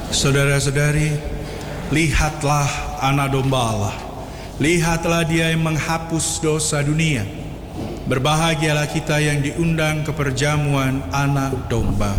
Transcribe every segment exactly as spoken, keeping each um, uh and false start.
Saudara-saudari, lihatlah Anak Domba Allah. Lihatlah Dia yang menghapus dosa dunia. Berbahagialah kita yang diundang ke perjamuan Anak Domba.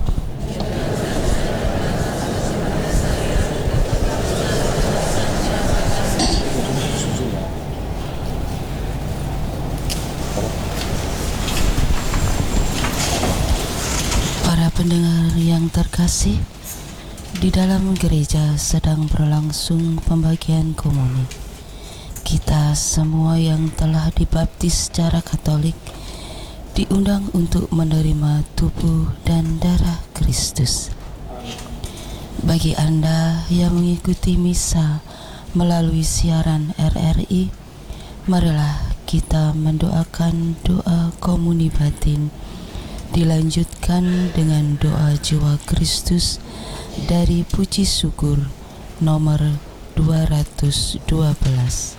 Para pendengar yang terkasih, di dalam gereja sedang berlangsung pembagian komuni. Kita semua yang telah dibaptis secara Katolik diundang untuk menerima tubuh dan darah Kristus. Bagi Anda yang mengikuti misa melalui siaran R R I, marilah kita mendoakan doa komuni batin, dilanjutkan dengan doa jiwa Kristus dari puji syukur nomor dua ratus dua belas.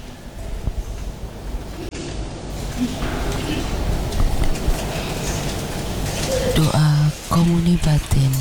Doa komuni batin.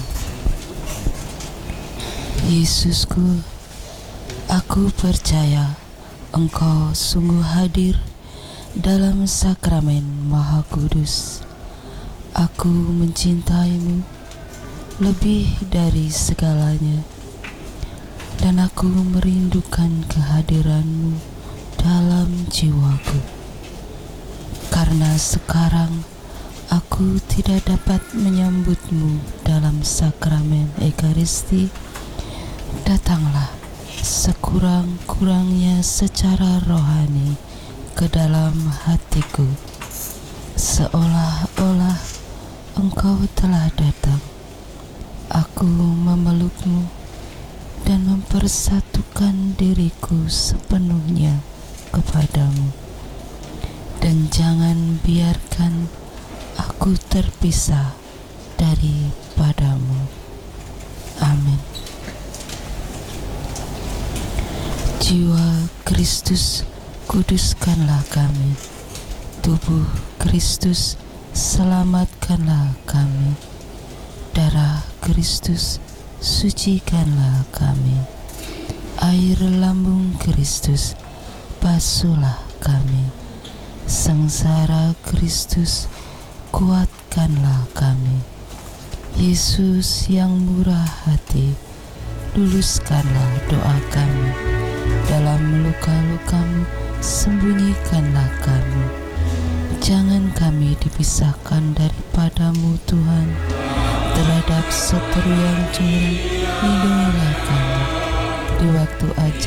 Yesusku, aku percaya Engkau sungguh hadir dalam sakramen Maha Kudus. Aku mencintaimu lebih dari segalanya, dan aku merindukan kehadiranmu dalam jiwaku. Karena sekarang aku tidak dapat menyambutmu dalam sakramen Ekaristi, datanglah sekurang-kurangnya secara rohani ke dalam hatiku, seolah-olah Engkau telah datang. Aku memelukmu dan mempersatukan diriku sepenuhnya kepadamu. Dan jangan biarkan aku terpisah daripadamu. Amin. Jiwa Kristus, kuduskanlah kami. Tubuh Kristus, selamatkanlah kami. Darah Kristus, sucikanlah kami. Air lambung Kristus, basuhlah kami. Sengsara Kristus, kuatkanlah kami. Yesus yang murah hati, luluskanlah doa kami. Dalam luka-lukamu, sembunyikanlah kami. Jangan kami dipisahkan daripadamu Tuhan. Terhadap seteru yang curang, lindungilah kami. Di waktu ajal